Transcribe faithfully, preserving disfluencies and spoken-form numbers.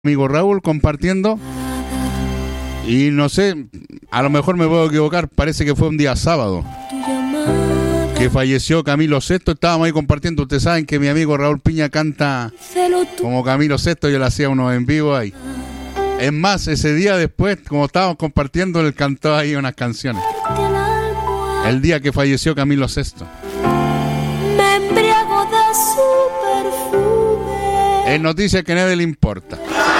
amigo Raúl compartiendo. Y no sé, a lo mejor me puedo equivocar, parece que fue un día sábado que falleció Camilo Sesto. Estábamos ahí compartiendo. Ustedes saben que mi amigo Raúl Piña canta como Camilo Sesto. Yo le hacía unos en vivo ahí. Es más, ese día después, como estábamos compartiendo, él cantó ahí unas canciones. El día que falleció Camilo Sesto. Me embriago de su perfume. Es noticia que a nadie le importa.